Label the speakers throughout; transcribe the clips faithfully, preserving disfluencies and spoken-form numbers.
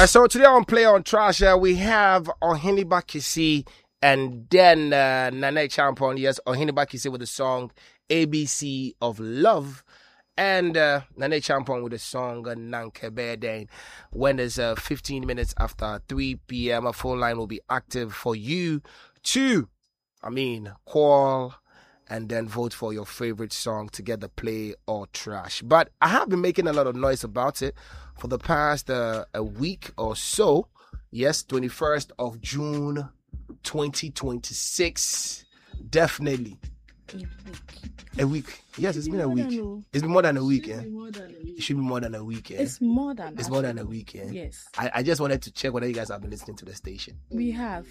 Speaker 1: Uh, so today on Play on Trash, uh, we have Ohiniba Kisi and then uh, Nana Champon. Yes, Ohiniba Kisi with the song A B C of Love. And uh, Nana Champon with the song uh, Nankebe Dane. When it's uh, fifteen minutes after three p.m., a phone line will be active for you to, I mean, call and then vote for your favorite song to get the Play or Trash. But I have been making a lot of noise about it for the past uh, a week or so. Yes, twenty-first of June, twenty twenty-six. Definitely. A week. Yes, it's been a week. It's been more than a week, yeah? It should be more than a week, yeah?
Speaker 2: It's more than
Speaker 1: It's more than a week, yeah?
Speaker 2: Yes.
Speaker 1: I, I just wanted to check whether you guys have been listening to the station.
Speaker 2: We have.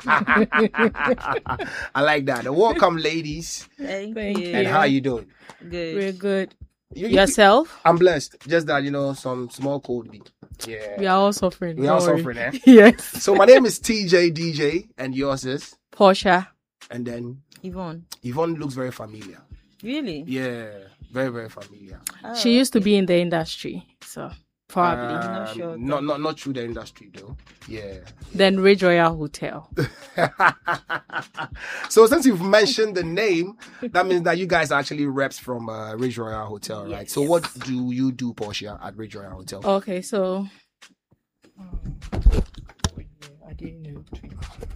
Speaker 1: I like that. Welcome, ladies.
Speaker 3: Thank,
Speaker 2: Thank
Speaker 3: you.
Speaker 2: you.
Speaker 1: And how are you doing?
Speaker 3: Good.
Speaker 2: We're good.
Speaker 1: You- you-
Speaker 2: Yourself?
Speaker 1: I'm blessed. Just that, you know, some small cold beat. Yeah.
Speaker 2: We are all suffering.
Speaker 1: We are
Speaker 2: Don't worry.
Speaker 1: suffering, eh?
Speaker 2: Yes.
Speaker 1: So my name is T J D J and yours is?
Speaker 2: Portia.
Speaker 1: And then
Speaker 3: Yvonne.
Speaker 1: Yvonne looks very familiar.
Speaker 3: Really?
Speaker 1: Yeah, very, very familiar.
Speaker 3: Oh,
Speaker 2: She used to be in the industry, so probably.
Speaker 1: Um,
Speaker 3: not sure.
Speaker 1: Not, not, not through the industry though. Yeah.
Speaker 2: Then Ridge Royal Hotel.
Speaker 1: So since you've mentioned the name, that means that you guys are actually reps from uh, Ridge Royal Hotel, right?
Speaker 3: Yes.
Speaker 1: So what do you do, Portia, at Ridge Royal Hotel?
Speaker 2: Okay, so. I didn't know.